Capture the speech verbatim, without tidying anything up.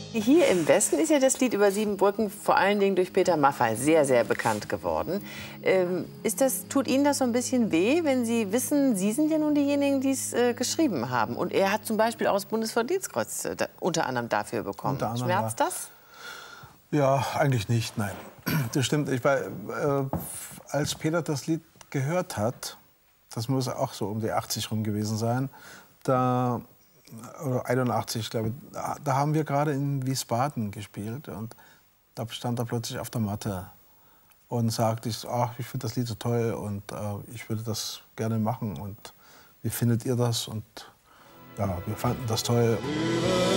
Hier im Westen ist ja das Lied über Siebenbrücken vor allen Dingen durch Peter Maffay sehr, sehr bekannt geworden. Ähm, ist das, tut Ihnen das so ein bisschen weh, wenn Sie wissen, Sie sind ja nun diejenigen, die es äh, geschrieben haben? Und er hat zum Beispiel auch das Bundesverdienstkreuz äh, da, unter anderem dafür bekommen. Unter anderem, Schmerzt ja. das? Ja, eigentlich nicht, nein. Das stimmt. Ich war, äh, als Peter das Lied gehört hat, das muss auch so um die achtzig rum gewesen sein, da, oder einundachtzig, glaube ich, da, da haben wir gerade in Wiesbaden gespielt und da stand er plötzlich auf der Matte und sagte, ich, ach, ich finde das Lied so toll und äh, ich würde das gerne machen und wie findet ihr das? Und ja, wir fanden das toll.